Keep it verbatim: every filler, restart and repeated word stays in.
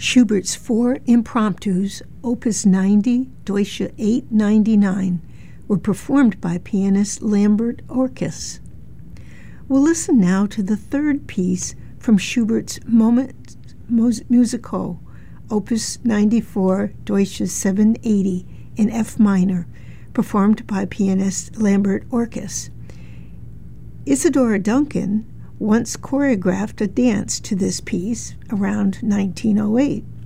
Schubert's four impromptus, Opus ninety, Deutsche eight ninety-nine, were performed by pianist Lambert Orkes. We'll listen now to the third piece from Schubert's Moments Musicaux, Opus ninety-four, Deutsche seven eighty, in F minor, performed by pianist Lambert Orkes. Isadora Duncan once choreographed a dance to this piece around nineteen oh eight.